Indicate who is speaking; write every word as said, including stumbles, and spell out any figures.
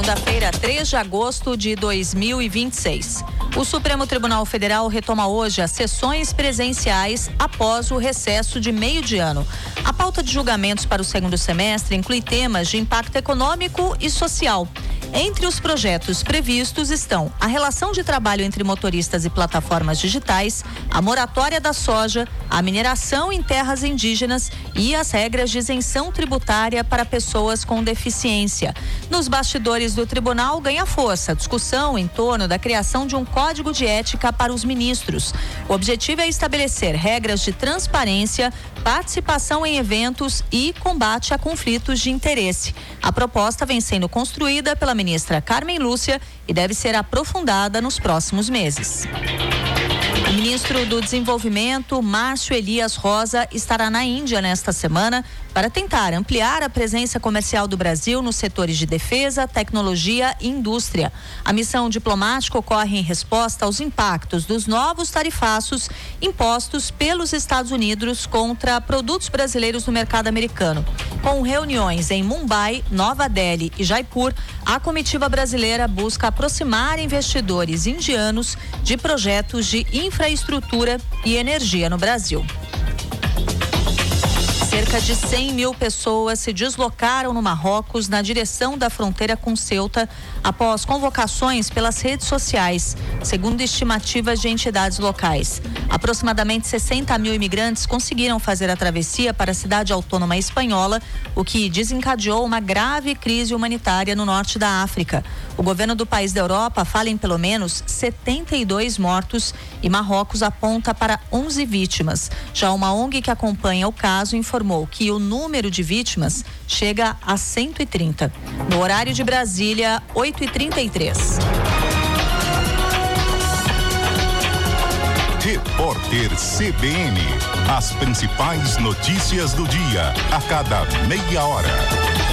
Speaker 1: Segunda-feira, três de agosto de dois mil e vinte e seis. O Supremo Tribunal Federal retoma hoje as sessões presenciais após o recesso de meio de ano. A pauta de julgamentos para o segundo semestre inclui temas de impacto econômico e social. Entre os projetos previstos estão a relação de trabalho entre motoristas e plataformas digitais, a moratória da soja, a mineração em terras indígenas e as regras de isenção tributária para pessoas com deficiência. Nos bastidores do tribunal ganha força a discussão em torno da criação de um código de ética para os ministros. O objetivo é estabelecer regras de transparência, participação em eventos e combate a conflitos de interesse. A proposta vem sendo construída pela ministra Carmen Lúcia e deve ser aprofundada nos próximos meses. O ministro do Desenvolvimento, Márcio Elias Rosa, estará na Índia nesta semana para tentar ampliar a presença comercial do Brasil nos setores de defesa, tecnologia e indústria. A missão diplomática ocorre em resposta aos impactos dos novos tarifaços impostos pelos Estados Unidos contra produtos brasileiros no mercado americano. Com reuniões em Mumbai, Nova Delhi e Jaipur, a comitiva brasileira busca aproximar investidores indianos de projetos de infraestrutura e energia no Brasil. Cerca de cem mil pessoas se deslocaram no Marrocos na direção da fronteira com Ceuta após convocações pelas redes sociais, segundo estimativas de entidades locais. Aproximadamente sessenta mil imigrantes conseguiram fazer a travessia para a cidade autônoma espanhola, o que desencadeou uma grave crise humanitária no norte da África. O governo do país da Europa fala em pelo menos setenta e dois mortos e Marrocos aponta para onze vítimas. Já uma O N G que acompanha o caso informou que o número de vítimas chega a cento e trinta. No horário de Brasília, oito e trinta e três.
Speaker 2: Repórter C B N. As principais notícias do dia, a cada meia hora.